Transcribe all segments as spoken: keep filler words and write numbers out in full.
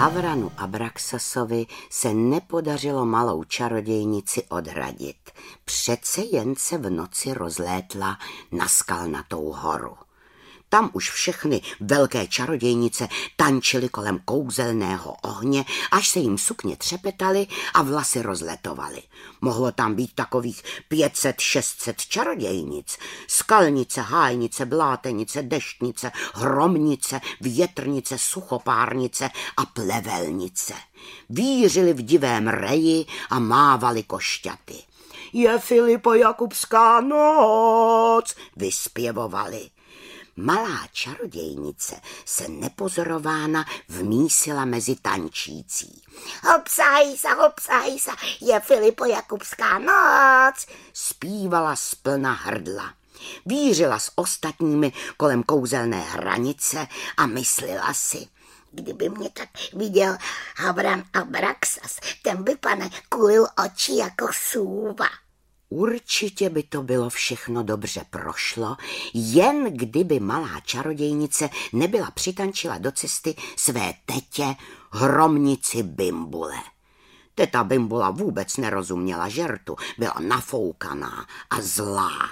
Havranu Abraxasovi se nepodařilo malou čarodějnici odradit. Přece jen se v noci rozlétla na Skalnatou horu. Tam už všechny velké čarodějnice tančily kolem kouzelného ohně, až se jim sukně třepetaly a vlasy rozletovaly. Mohlo tam být takových pět set šest set čarodějnic. Skalnice, hájnice, blátenice, deštnice, hromnice, větrnice, suchopárnice a plevelnice. Vířily v divém reji a mávali košťaty. Je Filipo Jakubská noc, vyspěvovali. Malá čarodějnice se nepozorována vmísila mezi tančící. Hopsajsa, hopsajsa, je Filipo Jakubská noc, zpívala splna hrdla. Vířila s ostatními kolem kouzelné hranice a myslela si: kdyby mě tak viděl Havran Abraxas, ten by, pane, kulil oči jako sůva. Určitě by to bylo všechno dobře prošlo, jen kdyby malá čarodějnice nebyla přitančila do cesty své tetě, hromnici Bimbule. Teta Bimbula vůbec nerozuměla žertu, byla nafoukaná a zlá.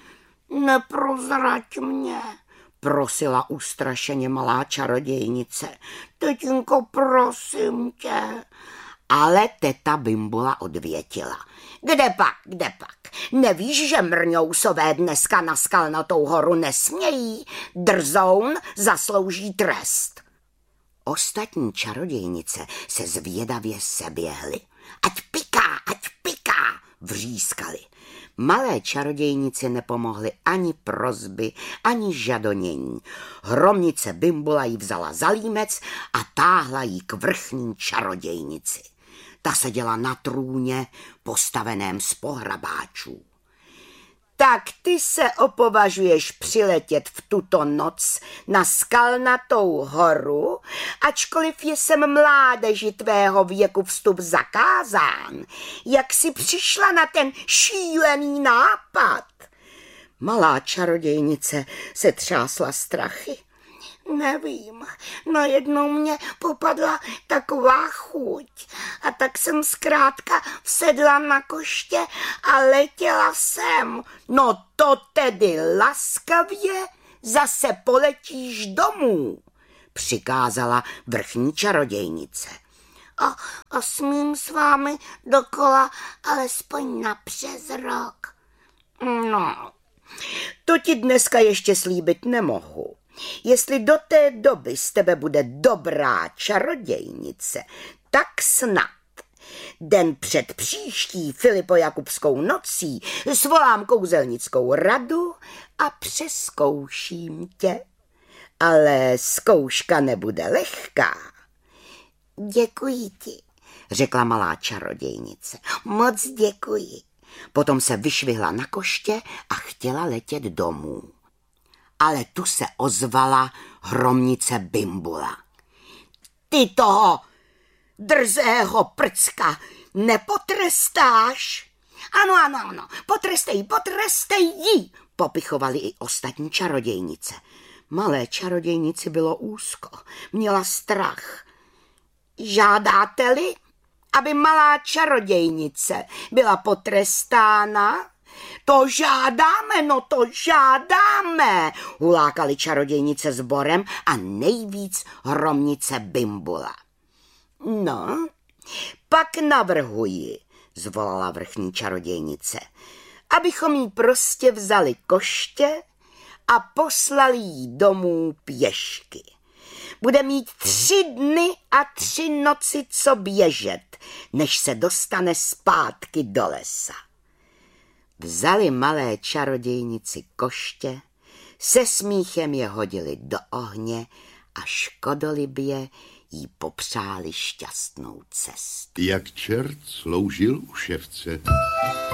Neprozrať mě, prosila ustrašeně malá čarodějnice. Tetinko, prosím tě. Ale teta Bimbula odvětila: Kde pak, kde pak? Nevíš, že mrňousové dneska na Skalnatou horu nesmějí? Drzoun zaslouží trest. Ostatní čarodějnice se zvědavě seběhly. Ať piká, ať piká, vřískali. Malé čarodějnici nepomohly ani prosby, ani žadonění. Hromnice Bimbula jí vzala za límec a táhla jí k vrchní čarodějnici. Ta seděla na trůně postaveném z pohrabáčů. Tak ty se opovažuješ přiletět v tuto noc na Skalnatou horu, ačkoliv je sem mládeži tvého věku vstup zakázán. Jak jsi přišla na ten šílený nápad? Malá čarodějnice se třásla strachy. Nevím, najednou mě popadla taková chuť a tak jsem zkrátka vsedla na koště a letěla jsem. No to tedy laskavě zase poletíš domů, přikázala vrchní čarodějnice. A, a smím s vámi dokola alespoň na přes rok. No, to ti dneska ještě slíbit nemohu. Jestli do té doby z tebe bude dobrá čarodějnice, tak snad den před příští Filipojakubskou nocí svolám kouzelnickou radu a přezkouším tě. Ale zkouška nebude lehká. Děkuji ti, řekla malá čarodějnice. Moc děkuji. Potom se vyšvihla na koště a chtěla letět domů. Ale tu se ozvala hromnice Bimbula. Ty toho drzého prcka nepotrestáš? Ano, ano, ano, potrestej, potrestej jí, popichovali i ostatní čarodějnice. Malé čarodějnici bylo úzko, měla strach. Žádáte-li, aby malá čarodějnice byla potrestána? To žádáme, no to žádáme, hulákali čarodějnice sborem a nejvíc hromnice Bimbula. No, pak navrhuji, zvolala vrchní čarodějnice, abychom jí prostě vzali koště a poslali jí domů pěšky. Bude mít tři dny a tři noci co běžet, než se dostane zpátky do lesa. Vzali malé čarodějnici koště, se smíchem je hodili do ohně a škodolibě jí popřáli šťastnou cestu. Jak čert sloužil u ševce.